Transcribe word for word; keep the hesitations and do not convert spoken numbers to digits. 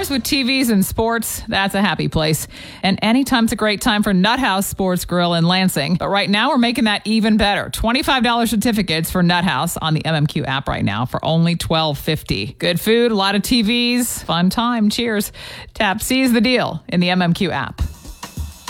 Bars with T Vs and sports, that's a happy place. And anytime's a great time for Nut House Sports Grill in Lansing. But right now, we're making that even better. twenty-five dollars certificates for Nut House on the M M Q app right now for only twelve fifty. Good food, a lot of T Vs, fun time. Cheers. Tap Seize the Deal in the M M Q app.